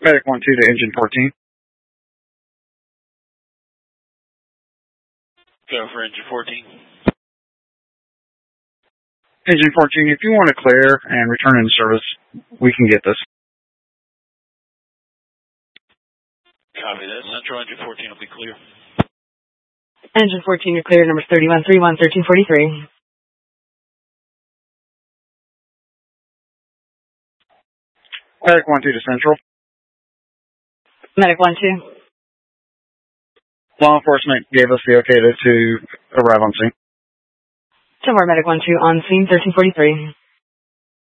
Medic 1-2 to engine 14. Go for engine 14. Engine 14, if you want to clear and return into service, we can get this. Copy that. Central engine 14 will be clear. Engine 14, you're clear. Number 3131, 1343. Medic 1-2 to Central. Medic 1-2. Law enforcement gave us the okay to arrive on scene. 10-4, Medic 1-2 on scene, 1343.